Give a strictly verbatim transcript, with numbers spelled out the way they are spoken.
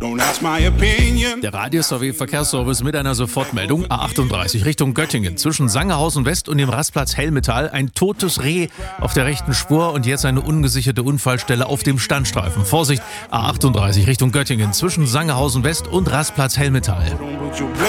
Der Radio-S W Verkehrsservice mit einer Sofortmeldung. A achtunddreißig Richtung Göttingen. Zwischen Sangerhausen West und dem Rastplatz Hellmetall ein totes Reh auf der rechten Spur und jetzt eine ungesicherte Unfallstelle auf dem Standstreifen. Vorsicht, A achtunddreißig Richtung Göttingen. Zwischen Sangerhausen West und Rastplatz Hellmetall.